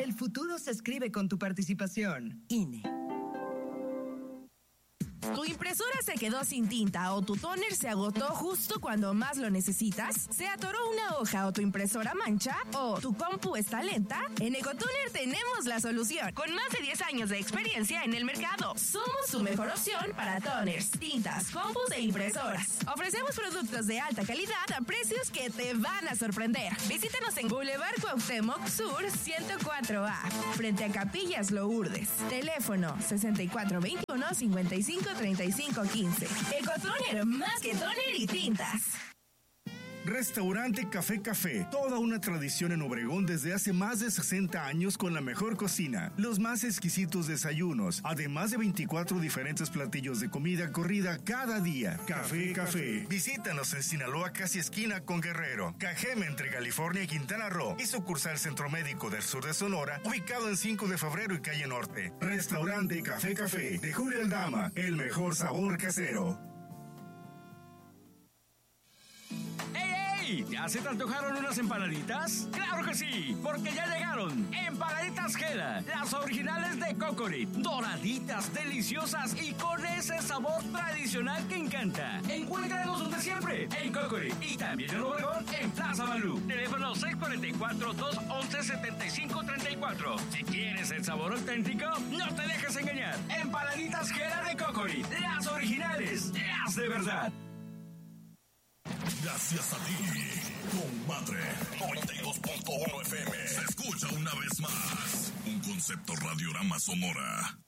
El futuro se escribe con tu participación. INE. ¿Tu impresora se quedó sin tinta o tu tóner se agotó justo cuando más lo necesitas? ¿Se atoró una hoja o tu impresora mancha? ¿O tu compu está lenta? En Ecotoner tenemos la solución. Con más de 10 años de experiencia en el mercado, somos tu mejor opción para toners, tintas, compus e impresoras. Ofrecemos productos de alta calidad a precios que te van a sorprender. Visítanos en Boulevard Cuauhtémoc Sur 104A, frente a Capillas Lourdes. Teléfono 6421-553515. Ecotoner, más que toner y tintas. Restaurante Café Café, toda una tradición en Obregón desde hace más de 60 años con la mejor cocina, los más exquisitos desayunos, además de 24 diferentes platillos de comida corrida cada día. Café Café. Visítanos en Sinaloa, casi esquina con Guerrero, Cajeme entre California y Quintana Roo, y sucursal Centro Médico del Sur de Sonora, ubicado en 5 de febrero y calle Norte. Restaurante Café Café de Julio Aldama, el mejor sabor casero. ¿Ya se te antojaron unas empanaditas? ¡Claro que sí! Porque ya llegaron Empanaditas Gela, las originales de Cocorit, doraditas, deliciosas y con ese sabor tradicional que encanta. Encuéntranos donde siempre, en Cocorit y también en Obregón, en Plaza Balú. Teléfono 644-211-7534. Si quieres el sabor auténtico, no te dejes engañar. Empanaditas Gela de Cocorit, las originales, las de verdad. Gracias a ti, Compadre 92.1 FM. Se escucha una vez más. Un concepto Radiorama Sonora.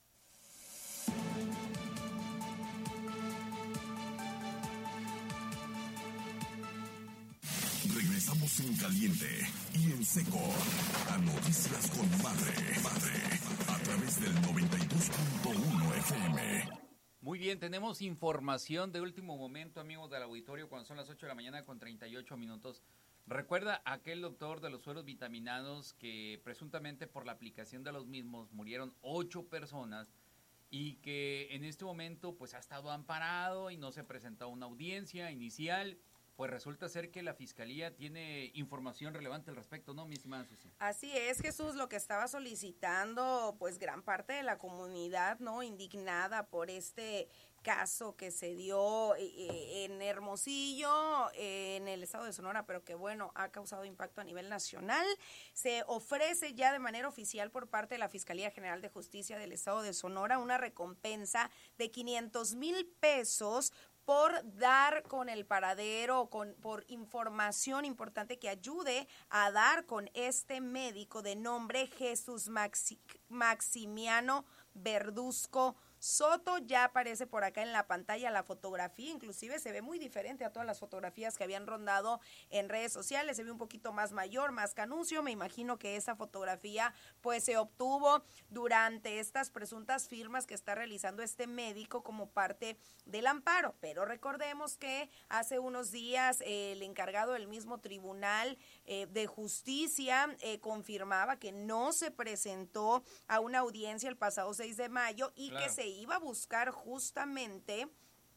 Regresamos en caliente y en seco a Noticias con Madre, a través del 92.1 FM. Muy bien, tenemos información de último momento, amigos del auditorio, cuando son las 8 de la mañana con 38 minutos. Recuerda aquel doctor de los sueros vitaminados que presuntamente por la aplicación de los mismos murieron 8 personas y que en este momento pues ha estado amparado y no se presentó una audiencia inicial. Pues resulta ser que la Fiscalía tiene información relevante al respecto, ¿no, mi estimada Susi? Así es, Jesús, lo que estaba solicitando, pues gran parte de la comunidad, ¿no? Indignada por este caso que se dio en Hermosillo, en el estado de Sonora, pero que bueno, ha causado impacto a nivel nacional. Se ofrece ya de manera oficial por parte de la Fiscalía General de Justicia del estado de Sonora una recompensa de 500,000 pesos por dar con el paradero, por información importante que ayude a dar con este médico de nombre Jesús Maximiano Verduzco Soto. Ya aparece por acá en la pantalla la fotografía, inclusive se ve muy diferente a todas las fotografías que habían rondado en redes sociales, se ve un poquito más mayor, más canuncio. Me imagino que esa fotografía pues se obtuvo durante estas presuntas firmas que está realizando este médico como parte del amparo, pero recordemos que hace unos días el encargado del mismo tribunal de justicia confirmaba que no se presentó a una audiencia el pasado 6 de mayo y claro, que se iba a buscar justamente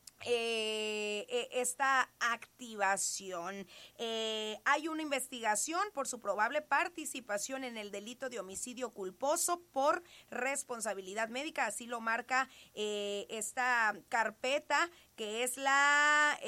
esta activación. Hay una investigación por su probable participación en el delito de homicidio culposo por responsabilidad médica, así lo marca esta carpeta que es la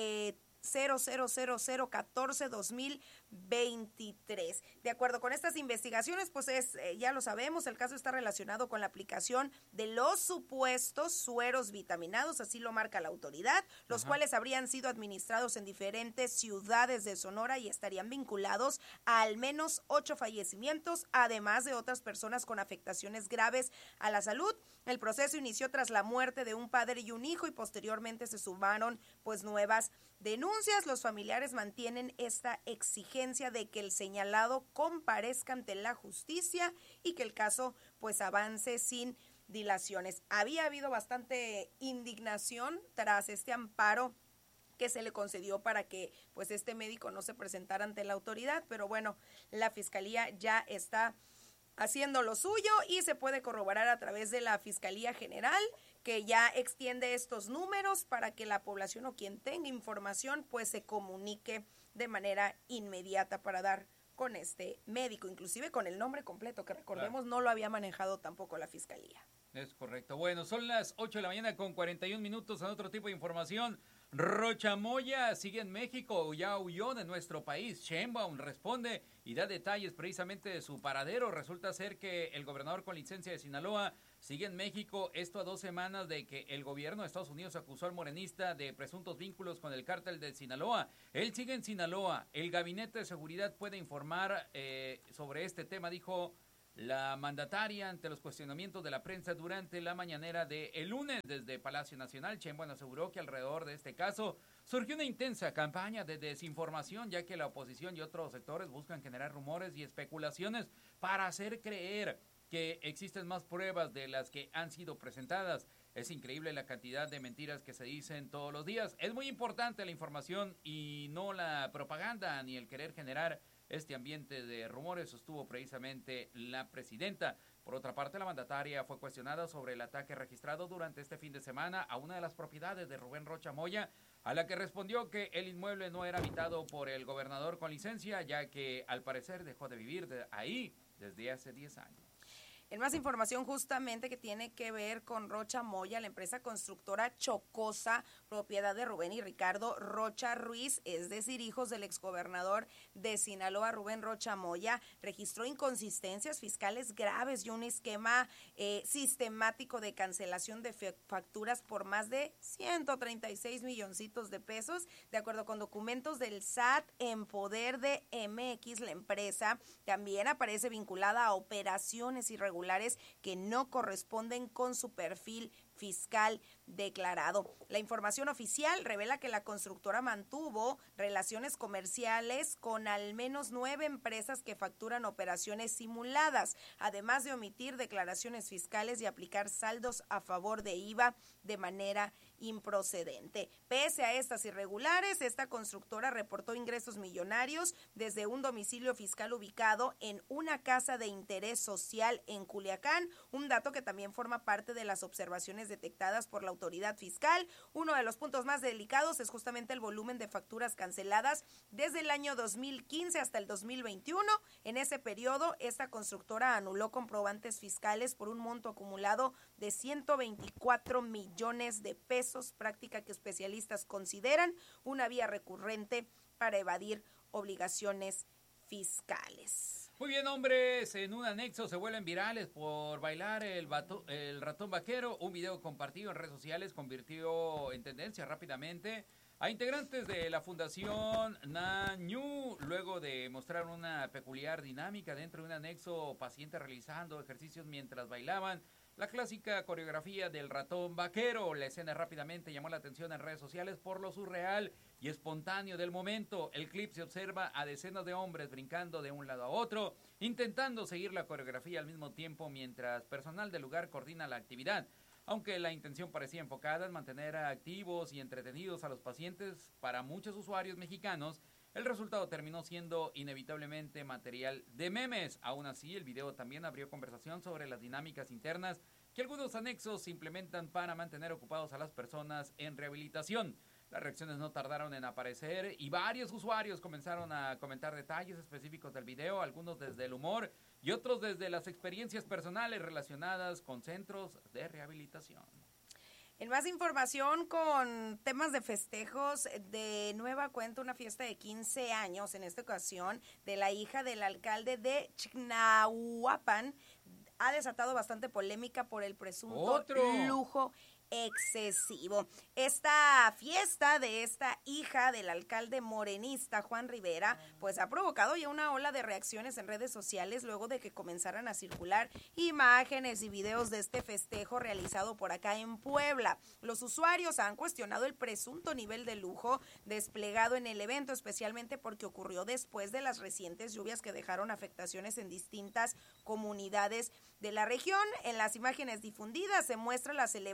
00014-2023. De acuerdo con estas investigaciones, pues ya lo sabemos, el caso está relacionado con la aplicación de los supuestos sueros vitaminados, así lo marca la autoridad, los cuales habrían sido administrados en diferentes ciudades de Sonora y estarían vinculados a al menos 8 fallecimientos, además de otras personas con afectaciones graves a la salud. El proceso inició tras la muerte de un padre y un hijo y posteriormente se sumaron pues nuevas denuncias. Los familiares mantienen esta exigencia de que el señalado comparezca ante la justicia y que el caso pues avance sin dilaciones. Había habido bastante indignación tras este amparo que se le concedió para que pues este médico no se presentara ante la autoridad, pero bueno, la Fiscalía ya está haciendo lo suyo y se puede corroborar a través de la Fiscalía General, que ya extiende estos números para que la población o quien tenga información pues se comunique de manera inmediata para dar con este médico, inclusive con el nombre completo, que recordemos no lo había manejado tampoco la fiscalía. Es correcto. Bueno, son las 8 de la mañana con 41 minutos. En otro tipo de información, Rocha Moya sigue en México, ya huyó de nuestro país. Sheinbaum responde y da detalles precisamente de su paradero. Resulta ser que el gobernador con licencia de Sinaloa sigue en México, esto a 2 semanas de que el gobierno de Estados Unidos acusó al morenista de presuntos vínculos con el cártel de Sinaloa. Él sigue en Sinaloa. El gabinete de seguridad puede informar sobre este tema, dijo la mandataria ante los cuestionamientos de la prensa durante la mañanera de el lunes desde Palacio Nacional. Sheinbaum aseguró que alrededor de este caso surgió una intensa campaña de desinformación, ya que la oposición y otros sectores buscan generar rumores y especulaciones para hacer creer que existen más pruebas de las que han sido presentadas. Es increíble la cantidad de mentiras que se dicen todos los días. Es muy importante la información y no la propaganda ni el querer generar este ambiente de rumores, sostuvo precisamente la presidenta. Por otra parte, la mandataria fue cuestionada sobre el ataque registrado durante este fin de semana a una de las propiedades de Rubén Rocha Moya, a la que respondió que el inmueble no era habitado por el gobernador con licencia, ya que al parecer dejó de vivir ahí desde hace 10 años. En más información justamente que tiene que ver con Rocha Moya, la empresa constructora Chocosa, propiedad de Rubén y Ricardo Rocha Ruiz, es decir, hijos del exgobernador de Sinaloa, Rubén Rocha Moya, registró inconsistencias fiscales graves y un esquema sistemático de cancelación de facturas por más de 136 milloncitos de pesos. De acuerdo con documentos del SAT en poder de MX, la empresa también aparece vinculada a operaciones irregulares que no corresponden con su perfil fiscal declarado. La información oficial revela que la constructora mantuvo relaciones comerciales con al menos 9 empresas que facturan operaciones simuladas, además de omitir declaraciones fiscales y aplicar saldos a favor de IVA de manera improcedente. Pese a estas irregulares, esta constructora reportó ingresos millonarios desde un domicilio fiscal ubicado en una casa de interés social en Culiacán, un dato que también forma parte de las observaciones detectadas por la autoridad fiscal. Uno de los puntos más delicados es justamente el volumen de facturas canceladas desde el año 2015 hasta el 2021. En ese periodo, esta constructora anuló comprobantes fiscales por un monto acumulado de 124 millones de pesos, práctica que especialistas consideran una vía recurrente para evadir obligaciones fiscales. Muy bien, hombres, en un anexo se vuelven virales por bailar el ratón vaquero. Un video compartido en redes sociales convirtió en tendencia rápidamente a integrantes de la Fundación Nañú, luego de mostrar una peculiar dinámica dentro de un anexo, pacientes realizando ejercicios mientras bailaban la clásica coreografía del ratón vaquero. La escena rápidamente llamó la atención en redes sociales por lo surreal y espontáneo del momento. El clip se observa a decenas de hombres brincando de un lado a otro, intentando seguir la coreografía al mismo tiempo mientras personal del lugar coordina la actividad. Aunque la intención parecía enfocada en mantener activos y entretenidos a los pacientes, para muchos usuarios mexicanos, el resultado terminó siendo inevitablemente material de memes. Aún así, el video también abrió conversación sobre las dinámicas internas que algunos anexos implementan para mantener ocupados a las personas en rehabilitación. Las reacciones no tardaron en aparecer y varios usuarios comenzaron a comentar detalles específicos del video, algunos desde el humor y otros desde las experiencias personales relacionadas con centros de rehabilitación. En más información con temas de festejos, de nueva cuenta una fiesta de 15 años, en esta ocasión de la hija del alcalde de Chignahuapan, ha desatado bastante polémica por el presunto lujo excesivo. Esta fiesta de esta hija del alcalde morenista Juan Rivera, pues ha provocado ya una ola de reacciones en redes sociales luego de que comenzaran a circular imágenes y videos de este festejo realizado por acá en Puebla. Los usuarios han cuestionado el presunto nivel de lujo desplegado en el evento, especialmente porque ocurrió después de las recientes lluvias que dejaron afectaciones en distintas comunidades de la región. En las imágenes difundidas se muestra la celebración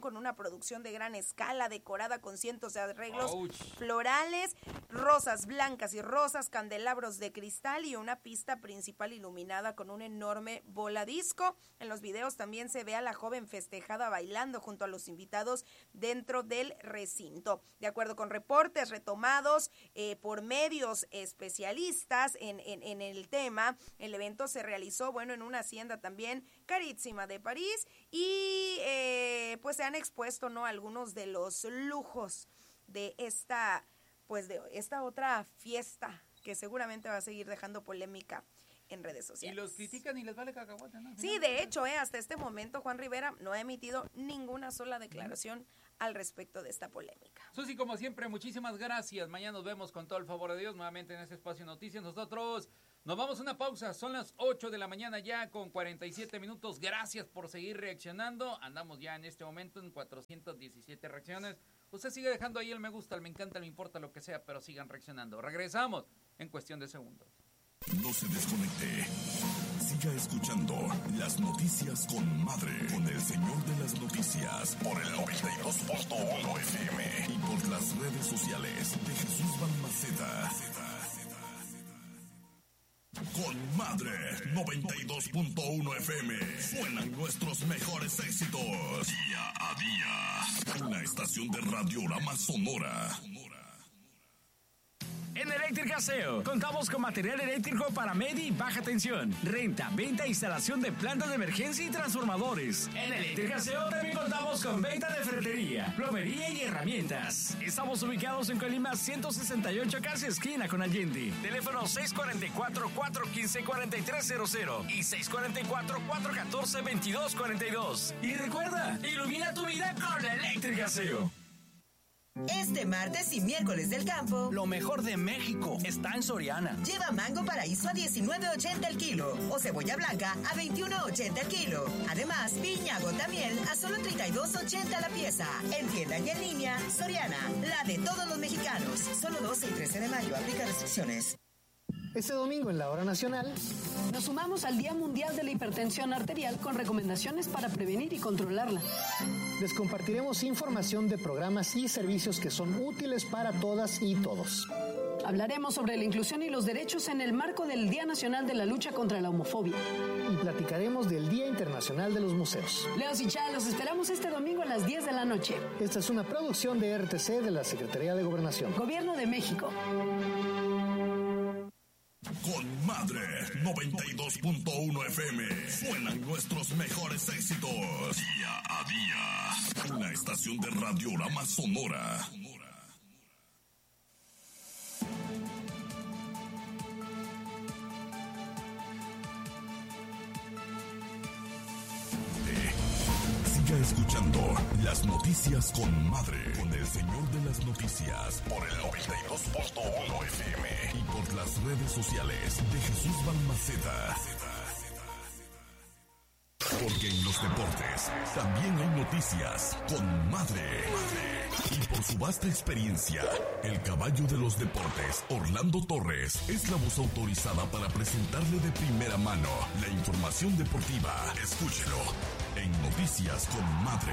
con una producción de gran escala, decorada con cientos de arreglos florales, rosas blancas y rosas, candelabros de cristal y una pista principal iluminada con un enorme voladisco. En los videos también se ve a la joven festejada bailando junto a los invitados dentro del recinto. De acuerdo con reportes retomados por medios especialistas en el tema, el evento se realizó, en una hacienda también carísima de París y pues se han expuesto, ¿no?, algunos de los lujos de esta otra fiesta que seguramente va a seguir dejando polémica en redes sociales. Y los critican y les vale cacahuate, ¿no? Sí, de hecho, hasta este momento Juan Rivera no ha emitido ninguna sola declaración al respecto de esta polémica. Susi, como siempre, muchísimas gracias. Mañana nos vemos con todo el favor de Dios nuevamente en este espacio Noticias. Nosotros nos vamos a una pausa. Son las 8 de la mañana ya con 47 minutos. Gracias por seguir reaccionando. Andamos ya en este momento en 417 reacciones. Usted sigue dejando ahí el me gusta, el me encanta, no importa lo que sea, pero sigan reaccionando. Regresamos en cuestión de segundos. No se desconecte. Siga escuchando las noticias con Madre, con el señor de las noticias, por el 92.1 FM y por las redes sociales de Jesús Balmaceda. Con Madre 92.1 FM suenan nuestros mejores éxitos. Día a día. Una estación de Radiorama Sonora. En Eléctrica SEO contamos con material eléctrico para media y baja tensión, renta, venta e instalación de plantas de emergencia y transformadores. En Eléctrica SEO también contamos con venta de ferretería, plomería y herramientas. Estamos ubicados en Colima 168, casi esquina con Allende. Teléfono 644-415-4300 y 644-414-2242. Y recuerda, ilumina tu vida con Eléctrica SEO. Este martes y miércoles del campo, lo mejor de México está en Soriana. Lleva mango paraíso a $19.80 el kilo o cebolla blanca a $21.80 el kilo. Además, piña gotamiel a solo $32.80 la pieza. En tienda y en línea, Soriana, la de todos los mexicanos. Solo 12 y 13 de mayo, aplica restricciones. Este domingo en la Hora Nacional nos sumamos al Día Mundial de la Hipertensión Arterial con recomendaciones para prevenir y controlarla. Les compartiremos información de programas y servicios que son útiles para todas y todos. Hablaremos sobre la inclusión y los derechos en el marco del Día Nacional de la Lucha contra la Homofobia. Y platicaremos del Día Internacional de los Museos. Leos y Chá, los esperamos este domingo a las 10 de la noche. Esta es una producción de RTC de la Secretaría de Gobernación. Gobierno de México. Con Madre 92.1 FM suenan nuestros mejores éxitos. Día a día. Una estación de Radiorama Sonora. Siga escuchando las noticias con Madre, con el señor de las noticias, por el 92.1 FM y por las redes sociales de Jesús Balmaceda. Porque en los deportes también hay noticias con Madre. Y por su vasta experiencia, el caballo de los deportes, Orlando Torres, es la voz autorizada para presentarle de primera mano la información deportiva. Escúchelo en Noticias con Madre.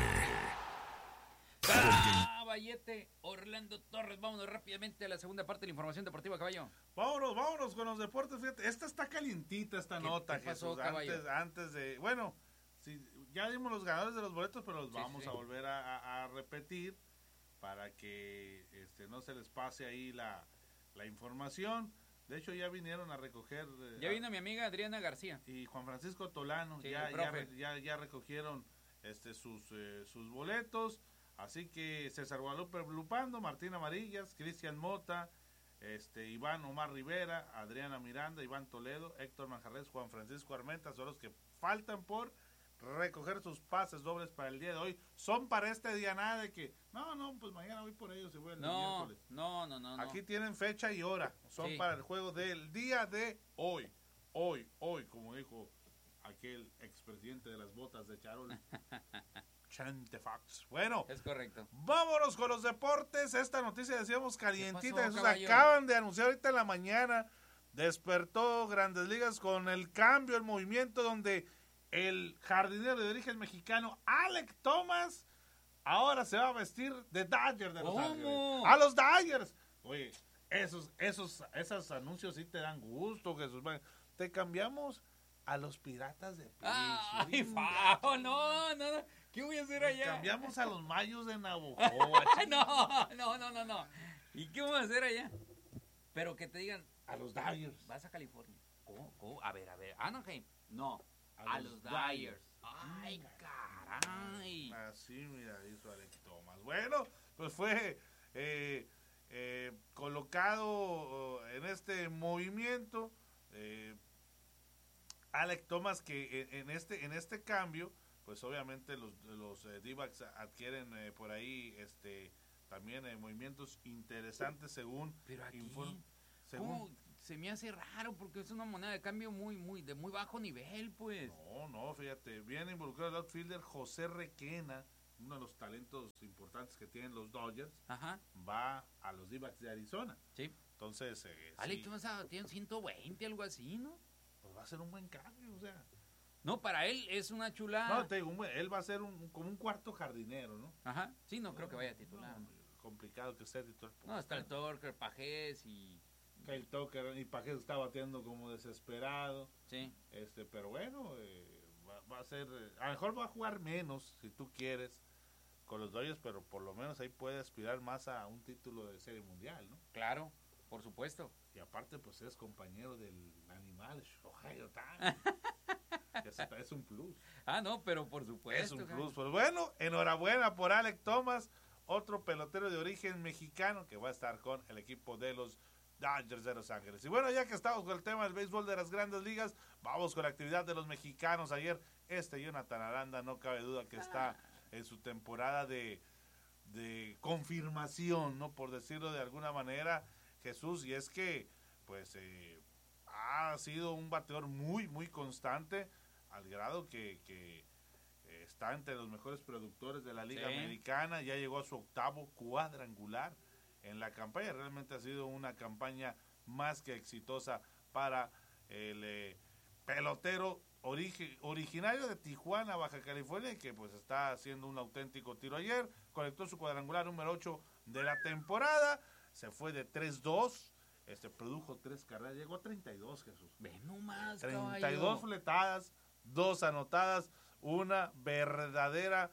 Caballete, Orlando Torres, vámonos rápidamente a la segunda parte de la información deportiva, caballo. Vámonos con los deportes, fíjate, esta está calientita esta nota, ¿Qué pasó, Jesús, caballo? antes de, bueno, sí, ya dimos los ganadores de los boletos, pero los vamos a volver a repetir para que no se les pase ahí la información. De hecho, ya vinieron a recoger. Ya vino mi amiga Adriana García. Y Juan Francisco Tolano, sí, ya recogieron sus boletos. Así que César Guadalupe Lupando, Martín Amarillas, Cristian Mota, Iván Omar Rivera, Adriana Miranda, Iván Toledo, Héctor Manjarres, Juan Francisco Armenta, son los que faltan por recoger sus pases dobles para el día de hoy. Son para este día, nada de que pues mañana voy por ellos y voy el miércoles. No. Aquí tienen fecha y hora. Son para el juego del día de hoy. Hoy, como dijo aquel expresidente de las botas de Charol. Chante Fox. Bueno, es correcto. Vámonos con los deportes. Esta noticia decíamos calientita. Pasó, acaban de anunciar ahorita en la mañana. Despertó Grandes Ligas con el cambio, el movimiento donde el jardinero de origen mexicano Alek Thomas ahora se va a vestir de Dodger de Los ¿Cómo? Ángeles. ¡A los Dodgers! Oye, esos anuncios sí te dan gusto, Jesús. Te cambiamos a los Piratas de Pittsburgh. ¡Ay, Fao! No. ¿Qué voy a hacer allá? Cambiamos a los Mayos de Navojoa. No. ¿Y qué voy a hacer allá? Pero que te digan, a los Dodgers. Vas a California. ¿Cómo? A ver. Anaheim. No, a los Dodgers. Ay, caray. Así, mira, hizo Alex Thomas. Bueno, pues fue colocado en este movimiento Alex Thomas, que en este cambio, pues obviamente los D-backs adquieren por ahí también movimientos interesantes según pero aquí se me hace raro porque es una moneda de cambio de muy bajo nivel, pues. No, fíjate, viene involucrado el outfielder José Requena, uno de los talentos importantes que tienen los Dodgers. Ajá. Va a los D-backs de Arizona. Sí. Entonces, Alex Thomas tiene 120, algo así, ¿no? Pues va a ser un buen cambio, o sea. No, para él es una chulada. No, te digo, él va a ser como un cuarto jardinero, ¿no? Ajá. Sí, no creo que vaya a titular. No, complicado que sea titular. No, está el Tucker, Pajés y... El Tucker y Pajés está bateando como desesperado. Sí. Pero bueno, va a ser... a lo mejor va a jugar menos, si tú quieres, con los Dodgers, pero por lo menos ahí puede aspirar más a un título de Serie Mundial, ¿no? Claro, por supuesto. Y aparte, pues es compañero del animal Shohei Ohtani. Es un plus. No, pero por supuesto. Es un plus. Pues bueno, enhorabuena por Alex Thomas, otro pelotero de origen mexicano que va a estar con el equipo de los Dodgers de Los Ángeles. Y bueno, ya que estamos con el tema del béisbol de las grandes ligas, vamos con la actividad de los mexicanos. Ayer, Jonathan Aranda, no cabe duda que está en su temporada de confirmación, ¿no? Por decirlo de alguna manera, Jesús, y es que, pues, ha sido un bateador muy, muy constante, al grado que está entre los mejores productores de la Liga Americana, ya llegó a su 8º cuadrangular en la campaña. Realmente ha sido una campaña más que exitosa para el pelotero originario de Tijuana, Baja California, y que pues está haciendo un auténtico tiro. Ayer conectó su cuadrangular número 8 de la temporada, se fue de 3-2, produjo 3 carreras, llegó a 32, Jesús. Ve nomás, 32 caballo. fletadas, 2 anotadas, una verdadera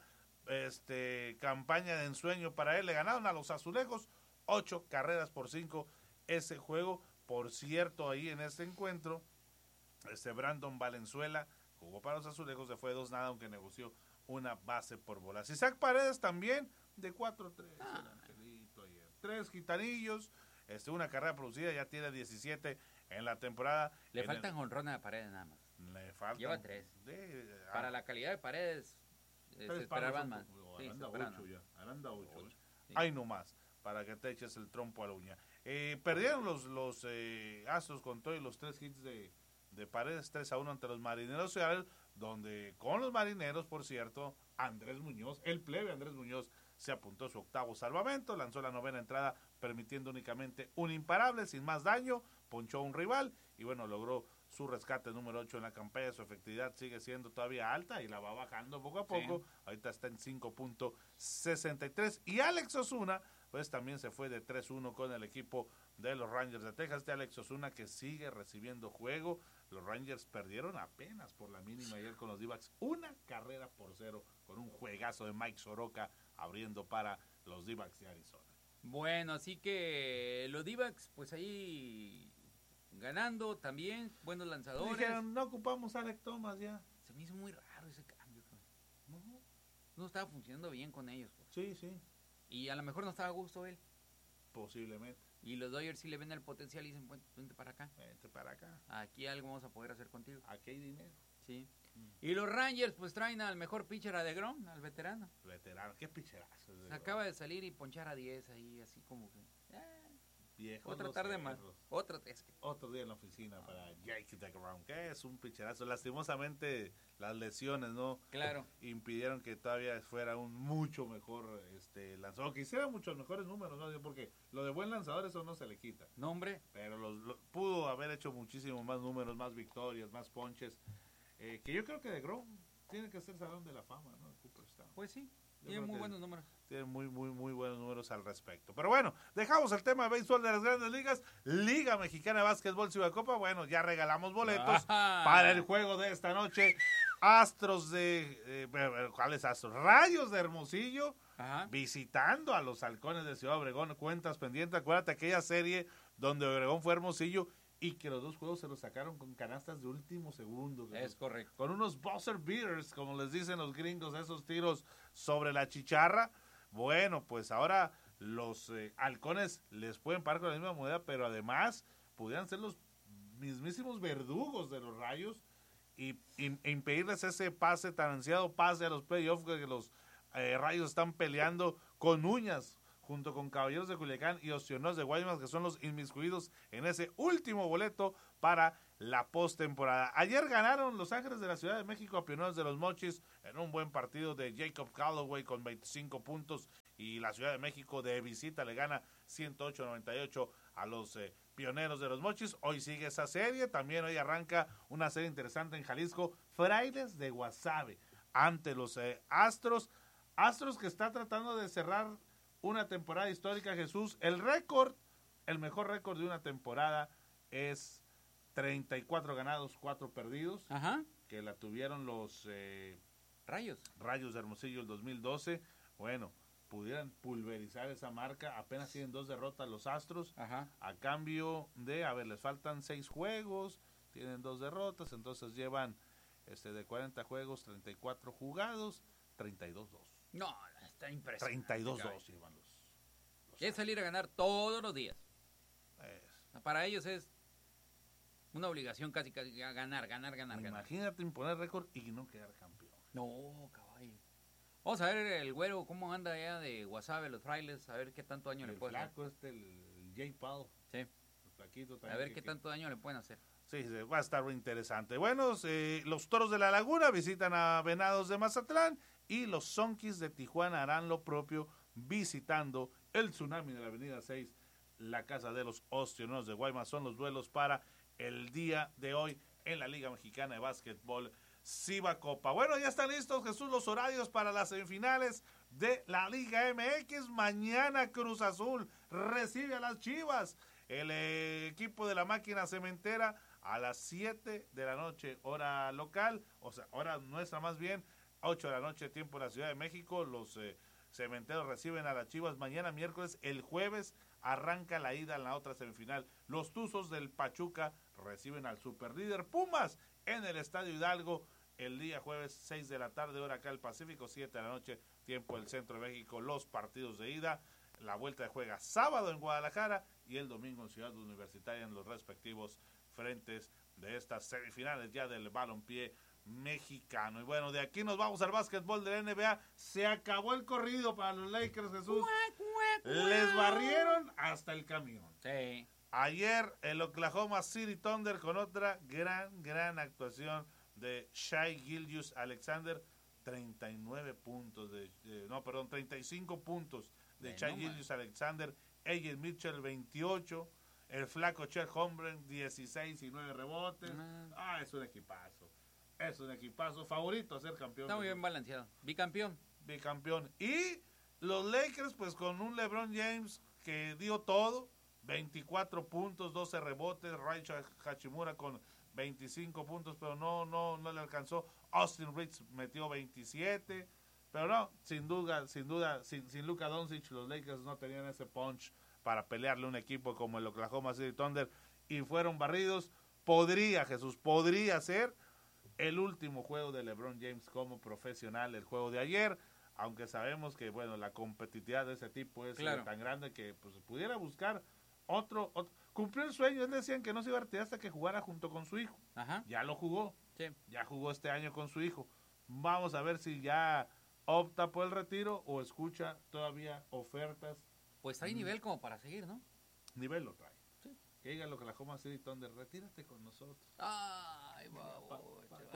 campaña de ensueño para él. Le ganaron a los Azulejos 8-5 ese juego. Por cierto, ahí en este encuentro, Brandon Valenzuela jugó para los Azulejos, se fue 2-0, aunque negoció una base por bolas. Isaac Paredes también de 4-3, el angelito ayer. 3 gitanillos, una carrera producida, ya tiene 17 en la temporada. Le faltan jonrones a Paredes nada más. Le faltan. Lleva 3. Para la calidad de Paredes, se esperaban más. Sí, Aranda 8 ya, Aranda 8. Sí. Ahí nomás, para que te eches el trompo a la uña. Perdieron los Astros con todos los 3 hits de Paredes, 3-1 ante los Marineros, donde con los Marineros, por cierto, el plebe Andrés Muñoz se apuntó a su 8º salvamento, lanzó la 9ª entrada permitiendo únicamente un imparable, sin más daño, ponchó a un rival y bueno, logró su rescate número 8 en la campaña. Su efectividad sigue siendo todavía alta y la va bajando poco a poco. Sí. Ahorita está en 5.63. Y Alex Osuna, pues también se fue de 3-1 con el equipo de los Rangers de Texas. Alex Osuna que sigue recibiendo juego. Los Rangers perdieron apenas por la mínima ayer con los D-backs, 1-0 con un juegazo de Mike Soroka abriendo para los D-backs de Arizona. Bueno, así que los D-backs pues ahí ganando también, buenos lanzadores. Dijeron, no ocupamos a Alex Thomas ya. Se me hizo muy raro ese cambio. No estaba funcionando bien con ellos. Pues. Sí. Y a lo mejor no estaba a gusto él. Posiblemente. Y los Dodgers sí le ven el potencial y dicen, vente para acá. Vente para acá. Aquí algo vamos a poder hacer contigo. Aquí hay dinero. Sí. Y los Rangers pues traen al mejor pitcher, a DeGrom, al veterano. Qué pitcherazo. Acaba de salir y ponchar a 10 ahí, así como que... Viejos otra tarde más. Otro día en la oficina para Jake DeGrom, que es un pitcherazo. Lastimosamente las lesiones, ¿no? Claro. Impidieron que todavía fuera un mucho mejor lanzador, que hiciera muchos mejores números, ¿no? Porque lo de buen lanzador eso no se le quita. No, hombre. Pero pudo haber hecho muchísimo más números, más victorias, más ponches. Que yo creo que DeGrom tiene que ser Salón de la Fama, ¿no? Cooperstown. Pues sí, tiene muy buenos números. Tiene muy buenos números al respecto. Pero bueno, dejamos el tema de béisbol de las grandes ligas. Liga Mexicana de Básquetbol Cibacopa. Bueno, ya regalamos boletos para el juego de esta noche. Astros ¿cuáles Astros? Rayos de Hermosillo. Ajá. Visitando a los Halcones de Ciudad Obregón. Cuentas pendientes. Acuérdate aquella serie donde Obregón fue Hermosillo y que los dos juegos se los sacaron con canastas de último segundo. Es correcto. Con unos buzzer beaters, como les dicen los gringos, esos tiros sobre la chicharra. Bueno, pues ahora los Halcones les pueden parar con la misma moneda, pero además pudieran ser los mismísimos verdugos de los Rayos e impedirles ese pase, tan ansiado pase a los playoffs, que los Rayos están peleando con uñas junto con Caballeros de Culiacán y Oceanos de Guaymas, que son los inmiscuidos en ese último boleto para la postemporada. Ayer ganaron Los Ángeles de la Ciudad de México a Pioneros de los Mochis en un buen partido de Jacob Calloway con 25 puntos, y la Ciudad de México de visita le gana 108-98 a los Pioneros de los Mochis. Hoy sigue esa serie, también hoy arranca una serie interesante en Jalisco, Frailes de Guasave ante los Astros que está tratando de cerrar una temporada histórica, Jesús. El mejor récord de una temporada es 34 ganados, 4 perdidos. Ajá. Que la tuvieron los Rayos de Hermosillo el 2012. Bueno, pudieran pulverizar esa marca. Apenas tienen 2 derrotas los Astros. Ajá. A cambio de, les faltan 6 juegos, tienen 2 derrotas, entonces llevan de 40 juegos, 34 jugados, 32-2. No, está impresionante. 32-2 llevan los es salir a ganar todos los días. Para ellos es una obligación casi a ganar. Imagínate imponer récord y no quedar campeón. No, caballo. Vamos a ver el güero cómo anda allá de Guasave, los Frailes, a ver qué tanto daño le pueden hacer. El flaco el Jay Paul. Sí. El flaquito también. A ver qué tanto daño le pueden hacer. Sí, va a estar muy interesante. Bueno, los Toros de la Laguna visitan a Venados de Mazatlán y los Zonkis de Tijuana harán lo propio visitando el Tsunami de la Avenida 6, la casa de los Oceanos de Guaymas. Son los duelos para el día de hoy en la Liga Mexicana de Básquetbol Cibacopa. Bueno, ya están listos, Jesús, los horarios para las semifinales de la Liga MX. Mañana Cruz Azul recibe a las Chivas. El equipo de la máquina cementera a las 7 de la noche, hora local, o sea, hora nuestra más bien, 8 de la noche, tiempo de la Ciudad de México. Los cementeros reciben a las Chivas mañana miércoles. El jueves arranca la ida en la otra semifinal. Los Tuzos del Pachuca reciben al superlíder Pumas en el Estadio Hidalgo el día jueves, 6 de la tarde, hora acá el Pacífico, 7 de la noche, tiempo del Centro de México. Los partidos de ida, la vuelta de juega sábado en Guadalajara y el domingo en Ciudad Universitaria en los respectivos frentes de estas semifinales ya del balompié mexicano. Y bueno, de aquí nos vamos al básquetbol de la NBA. Se acabó el corrido para los Lakers, Jesús. Les barrieron hasta el camión. Sí. Ayer el Oklahoma City Thunder con otra gran actuación de Shai Gilgeous-Alexander, 35 puntos de Shai Gilgeous-Alexander. AJ Mitchell 28, el flaco Chet Holmgren 16 y 9 rebotes. Es un equipazo favorito a ser campeón. Está muy bien balanceado. Bicampeón. Y los Lakers pues con un LeBron James que dio todo, 24 puntos, 12 rebotes. Rui Hachimura con 25 puntos, pero no le alcanzó. Austin Reeves metió 27. Pero no, sin duda, sin Luka Doncic, los Lakers no tenían ese punch para pelearle a un equipo como el Oklahoma City Thunder y fueron barridos. Podría ser el último juego de LeBron James como profesional, el juego de ayer, aunque sabemos que, bueno, la competitividad de ese tipo es tan grande que pues pudiera buscar otro. Cumplió el sueño. Él decían que no se iba a retirar hasta que jugara junto con su hijo. Ajá. Ya lo jugó. Sí. Ya jugó este año con su hijo. Vamos a ver si ya opta por el retiro o escucha todavía ofertas. Pues trae nivel como para seguir, ¿no? Nivel lo trae. Sí. Que diga lo que la Oklahoma City Thunder, retírate con nosotros. Ay,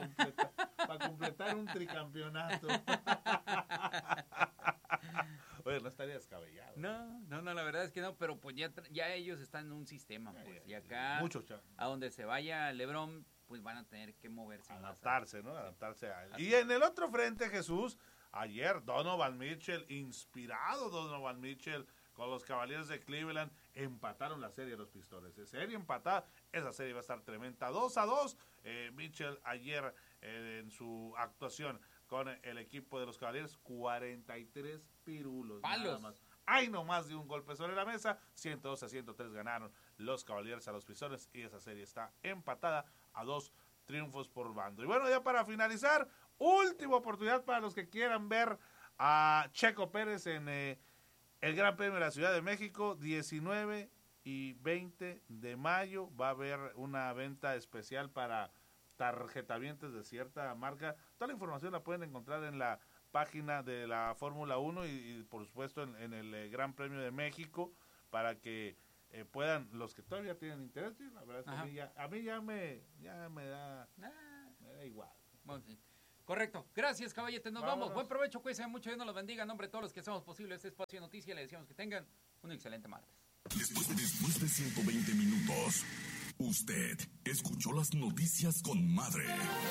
Para completar un tricampeonato. ver, no estaría descabellado. No, la verdad es que no, pero pues ya ellos están en un sistema, pues, y acá, a donde se vaya LeBron, pues van a tener que moverse. Adaptarse, ¿no? Adaptarse a él. Y en el otro frente, Jesús, ayer Donovan Mitchell, inspirado Donovan Mitchell, con los Cavaliers de Cleveland, empataron la serie de los Pistones. De serie empatada, esa serie va a estar tremenda. 2-2, Mitchell ayer en su actuación con el equipo de los Cavaliers, 43 pirulos. ¡Palos! Nada más. Hay no más de un golpe sobre la mesa, 112-103 ganaron los Cavaliers a los Pistones y esa serie está empatada a 2 triunfos por bando. Y bueno, ya para finalizar, última oportunidad para los que quieran ver a Checo Pérez en el Gran Premio de la Ciudad de México, 19 y 20 de mayo. Va a haber una venta especial para tarjetavientes de cierta marca. Toda la información la pueden encontrar en la página de la Fórmula 1 y por supuesto en el Gran Premio de México, para que puedan, los que todavía tienen interés. La verdad es que a mí ya me da igual. Bueno, sí. Correcto. Gracias, caballete. Nos vamos. Buen provecho, cuídense mucho. Dios nos los bendiga. En nombre de todos los que hacemos posible este espacio de noticias, le deseamos que tengan un excelente martes. Después de 120 minutos, usted escuchó las noticias con Madre.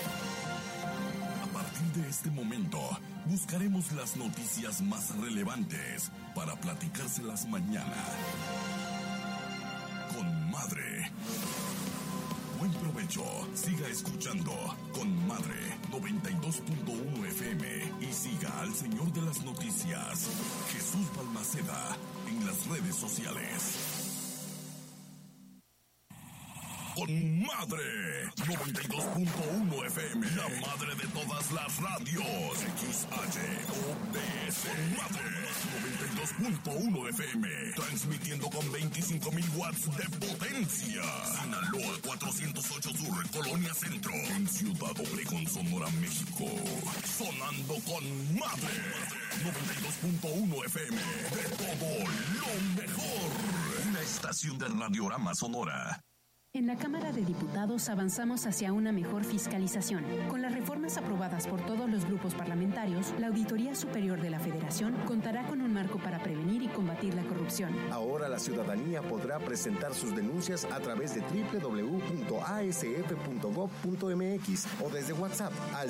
A partir de este momento, buscaremos las noticias más relevantes para platicárselas mañana. Con Madre. Buen provecho. Siga escuchando Con Madre 92.1 FM y siga al señor de las noticias, Jesús Balmaceda, en las redes sociales. Con Madre 92.1 FM, la madre de todas las radios. XHODS. Con Madre 92.1 FM, transmitiendo con 25,000 watts de potencia. Sinaloa 408 Sur, Colonia Centro, en Ciudad Obregón, Sonora, México. Sonando con Madre 92.1 FM, de todo lo mejor. Una estación del Radiorama Sonora. En la Cámara de Diputados avanzamos hacia una mejor fiscalización. Con las reformas aprobadas por todos los grupos parlamentarios, la Auditoría Superior de la Federación contará con un marco para prevenir y combatir la corrupción. Ahora la ciudadanía podrá presentar sus denuncias a través de www.asf.gov.mx o desde WhatsApp al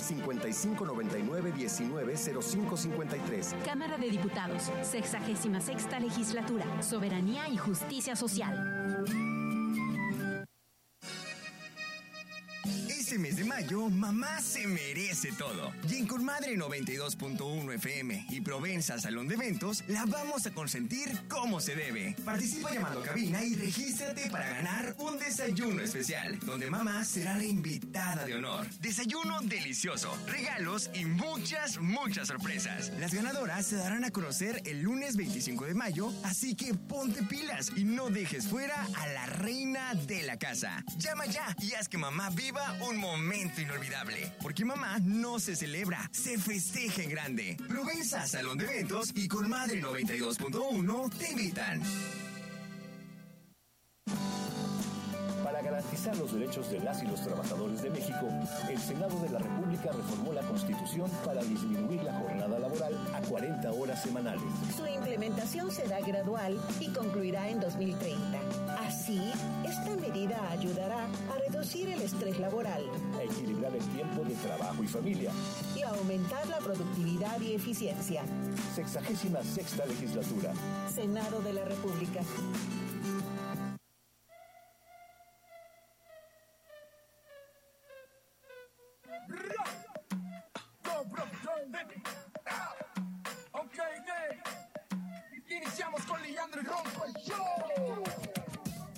5599-190553. Cámara de Diputados, 66ª Legislatura, Soberanía y Justicia Social. Este mes de mayo, mamá se merece todo. Y en Conmadre 92.1 FM y Provenza Salón de Eventos, la vamos a consentir como se debe. Participa llamando a cabina y regístrate para ganar un desayuno especial, donde mamá será la invitada de honor. Desayuno delicioso, regalos y muchas sorpresas. Las ganadoras se darán a conocer el lunes 25 de mayo, así que ponte pilas y no dejes fuera a la reina de la casa. Llama ya y haz que mamá viva un momento inolvidable, porque mamá no se celebra, se festeja en grande. Provenza Salón de Eventos y Conmadre 92.1 te invitan. Para garantizar los derechos de las y los trabajadores de México, el Senado de la República reformó la Constitución para disminuir la jornada laboral a 40 horas semanales. Su implementación será gradual y concluirá en 2030. Así, esta medida ayudará a reducir el estrés laboral, a equilibrar el tiempo de trabajo y familia y a aumentar la productividad y eficiencia. 66ª Legislatura. Senado de la República.